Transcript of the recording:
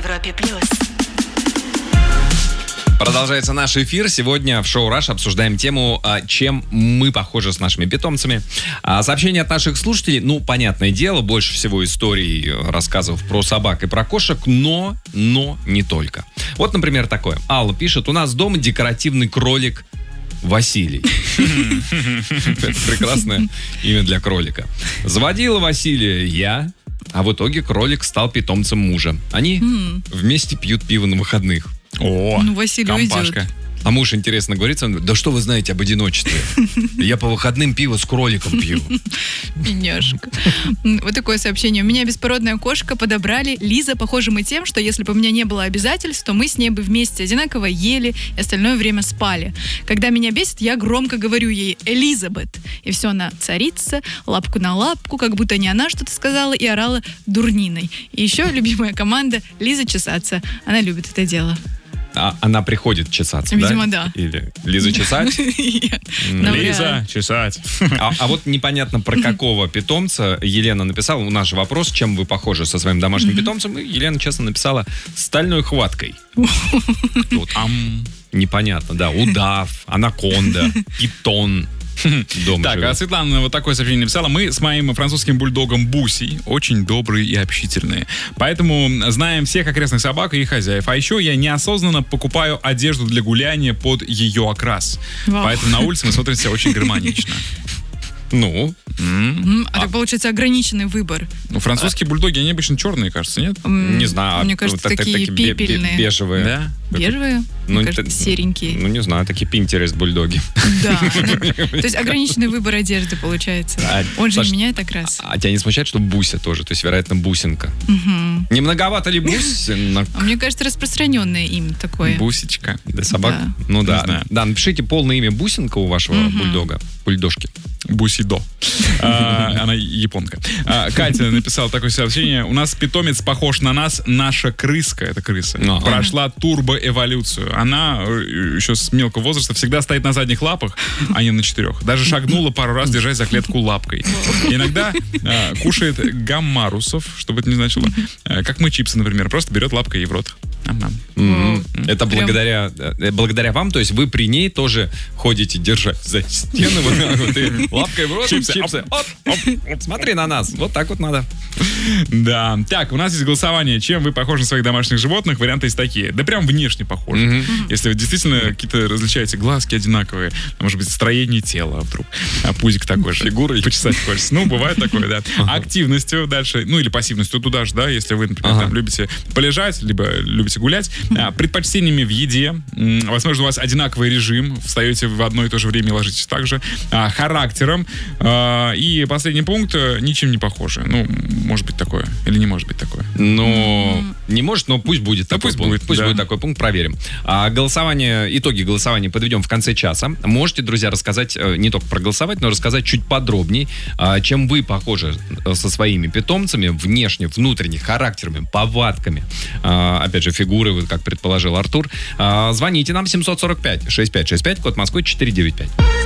Европе+. Продолжается наш эфир. Сегодня в шоу «Раш» обсуждаем тему, чем мы похожи с нашими питомцами. Сообщения от наших слушателей, понятное дело, больше всего историй, рассказов про собак и про кошек, но не только. Вот, например, такое. Алла пишет: у нас дома декоративный кролик Василий. Это прекрасное имя для кролика. Заводила Василия я, а в итоге кролик стал питомцем мужа. Они вместе пьют пиво на выходных. О, Василий компашка. уйдет. А муж, интересно, говорит: да что вы знаете об одиночестве? Я по выходным пиво с кроликом пью. Бедняжка. Вот такое сообщение. У меня беспородная кошка, подобрали. Лиза, похожа мы тем, что если бы у меня не было обязательств, то мы с ней бы вместе одинаково ели и остальное время спали. Когда меня бесит, я громко говорю ей: Элизабет. И все, она царица, лапку на лапку, как будто не она что-то сказала, и орала дурниной. И еще любимая команда — Лиза чесаться. Она любит это дело. Она приходит чесаться, Видимо, да. Или Лиза чесать? Лиза, чесать. А вот непонятно, про какого питомца Елена написала. У нас же вопрос: чем вы похожи со своим домашним питомцем? И Елена честно написала: стальной хваткой. Непонятно, да. Удав, анаконда, питон. Так, а Светлана вот такое сообщение написала: мы с моим французским бульдогом Буси очень добрые и общительные. Поэтому знаем всех окрестных собак и их хозяев. А еще я неосознанно покупаю одежду для гуляния под ее окрас. Вау. Поэтому на улице мы смотримся очень гармонично. А так получается ограниченный выбор. Французские бульдоги, они обычно черные, кажется, нет? Не знаю. Мне кажется, такие пепельные. Бежевые. Да? Бежевые? Мне кажется, серенькие. Не знаю, такие Pinterest бульдоги. Да. То есть ограниченный выбор одежды получается. Он же не меняет окрас. А тебя не смущает, что Буся тоже? То есть, вероятно, бусинка. Не многовато ли бусинок? Мне кажется, распространенное имя такое. Бусечка. Для собак? Да. Ну да. Не знаю. Да, напишите полное имя Бусинка у вашего бульдожки. Бусидо. Она японка. Катя написала такое сообщение: у нас питомец похож на нас, наша крыска, это крыса, прошла турбоэволюцию. Она еще с мелкого возраста всегда стоит на задних лапах, а не на 4. Даже шагнула пару раз, держась за клетку лапкой. Иногда кушает гаммарусов, что бы это ни значило, как мы чипсы, например, просто берет лапкой и в рот. Это благодаря вам, то есть вы при ней тоже ходите держать за стены, вот так вот, и лапкой в рот, чипсы. Оп. Смотри на нас, вот так вот надо. Да. Так, у нас есть голосование. Чем вы похожи на своих домашних животных? Варианты есть такие. Да прям внешне похожи. Если вы действительно какие-то различаете, глазки одинаковые, может быть, строение тела вдруг, а пузик такой же. Фигурой. Почесать хочется. Бывает такое, да. Активностью дальше, или пассивностью туда же, да, если вы, например, там любите полежать, либо любите гулять. Предпочтениями в еде. Возможно, у вас одинаковый режим. Встаете в одно и то же время и ложитесь так же. Характером. И последний пункт: ничем не похожи. Может быть такое. Или не может быть такое. Не может, но пусть будет такой пункт. Пусть будет такой пункт, проверим. Итоги голосования подведем в конце часа. Можете, друзья, рассказать, не только проголосовать, но рассказать чуть подробнее, чем вы похожи со своими питомцами внешне, внутренне, характерами, повадками. Опять же, фигуры, как предположил Артур. Звоните нам 745-6565, код Москвы 495.